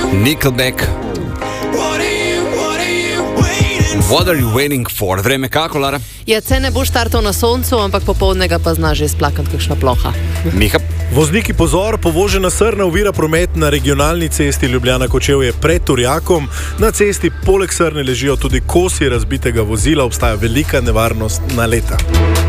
Nickelback. What are you waiting for? Vreme kako, Lara? Ja, ce ne bo štartal na soncu, ampak popoldne ga pa zna že splakati kakšna ploha. Miha? Vozniki pozor, povožena srna ovira promet na regionalni cesti Ljubljana-Kočevje pred Turjakom. Na cesti poleg srne ležijo tudi kosi razbitega vozila, obstaja velika nevarnost naleta.